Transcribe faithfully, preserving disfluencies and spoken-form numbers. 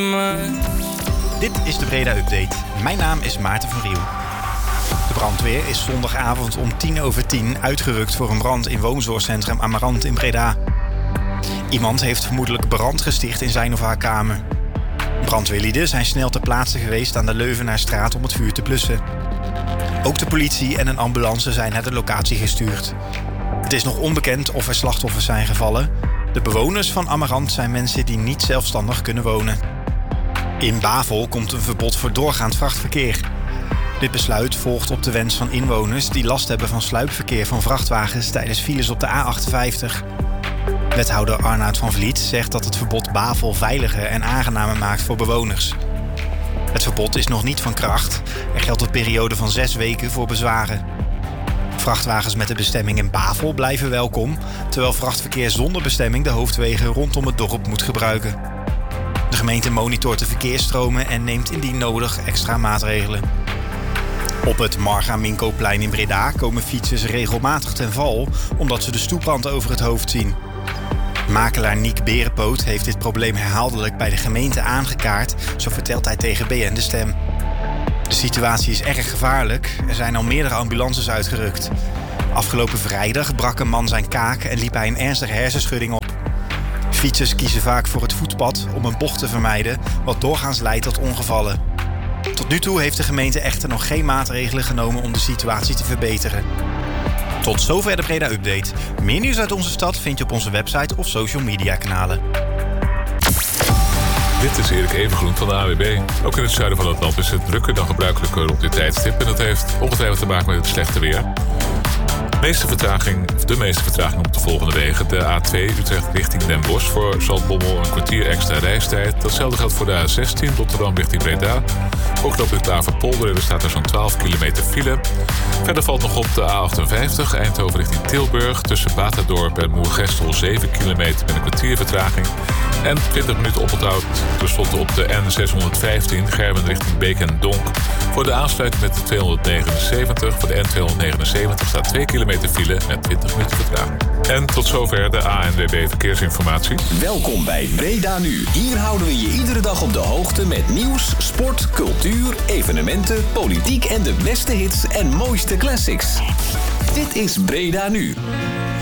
Dit is de Breda Update. Mijn naam is Maarten van Riel. De brandweer is zondagavond om tien over tien uitgerukt voor een brand in woonzorgcentrum Amarant in Breda. Iemand heeft vermoedelijk brand gesticht in zijn of haar kamer. Brandweerlieden zijn snel ter plaatse geweest aan de Leuvenaarstraat om het vuur te blussen. Ook de politie en een ambulance zijn naar de locatie gestuurd. Het is nog onbekend of er slachtoffers zijn gevallen. De bewoners van Amarant zijn mensen die niet zelfstandig kunnen wonen. In Bavel komt een verbod voor doorgaand vrachtverkeer. Dit besluit volgt op de wens van inwoners die last hebben van sluipverkeer van vrachtwagens tijdens files op de A achtenvijftig. Wethouder Arnoud van Vliet zegt dat het verbod Bavel veiliger en aangenamer maakt voor bewoners. Het verbod is nog niet van kracht. Er geldt een periode van zes weken voor bezwaren. Vrachtwagens met de bestemming in Bavel blijven welkom, terwijl vrachtverkeer zonder bestemming de hoofdwegen rondom het dorp moet gebruiken. De gemeente monitort de verkeersstromen en neemt indien nodig extra maatregelen. Op het Marga Minkoplein in Breda komen fietsers regelmatig ten val omdat ze de stoeprand over het hoofd zien. Makelaar Niek Berenpoot heeft dit probleem herhaaldelijk bij de gemeente aangekaart, zo vertelt hij tegen B N De Stem. De situatie is erg gevaarlijk. Er zijn al meerdere ambulances uitgerukt. Afgelopen vrijdag brak een man zijn kaak en liep hij een ernstige hersenschudding op. Fietsers kiezen vaak voor het voetpad om een bocht te vermijden, wat doorgaans leidt tot ongevallen. Tot nu toe heeft de gemeente echter nog geen maatregelen genomen om de situatie te verbeteren. Tot zover de Breda Update. Meer nieuws uit onze stad vind je op onze website of social media kanalen. Dit is Erik Evengroen van de A W B. Ook in het zuiden van het land is het drukker dan gebruikelijker op dit tijdstip. En dat heeft ongetwijfeld te maken met het slechte weer. De meeste vertraging, de meeste vertraging op de volgende wegen. De A twee Utrecht richting Den Bosch voor Zaltbommel een kwartier extra reistijd. Datzelfde geldt voor de A zestien Rotterdam richting Breda. Ook loopt het Klaverpolder en er staat er zo'n twaalf kilometer file. Verder valt nog op de A achtenvijftig Eindhoven richting Tilburg. Tussen Batadorp en Moergestel zeven kilometer met een kwartier vertraging. En twintig minuten oponthoud tenslotte op de N zeshonderdvijftien Gerben richting Beek en Donk. Voor de aansluiting met de tweehonderdnegenenzeventig. Voor de N tweehonderdnegenenzeventig staat twee kilometer file met twintig minuten vertraging. En tot zover de A N W B Verkeersinformatie. Welkom bij Breda Nu. Hier houden we je iedere dag op de hoogte met nieuws, sport, cultuur, evenementen, politiek en de beste hits en mooiste classics. Dit is Breda Nu.